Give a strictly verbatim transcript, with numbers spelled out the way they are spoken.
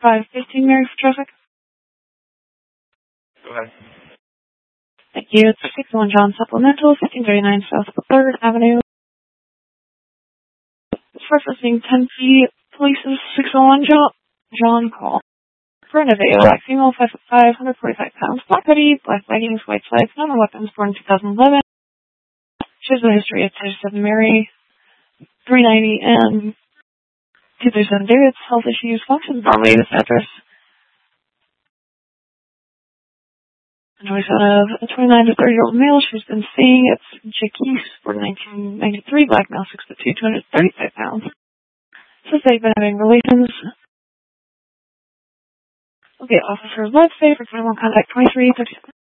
five fifteen Mary for traffic. Go ahead. Thank you. It's six one John Supplemental, fifteen thirty-nine South third Avenue. Surfacing ten feet. Police is six oh one John, John Call. For an Aveo, black female, five foot five, one hundred forty-five pounds, black hoodie, black leggings, white slides, no weapons, born in two thousand eleven. She has a history of thirty-seven Mary, three ninety and two thirty-seven David's, health issues, functions normally at this address. And we have a twenty-nine to thirty year old male she's been seeing. It's Jaquise for nineteen ninety-three, black male, six foot two, two hundred thirty-five pounds. Says they've been having relations. Okay, officer's life safe for twenty-one contact twenty-three thirty-seven.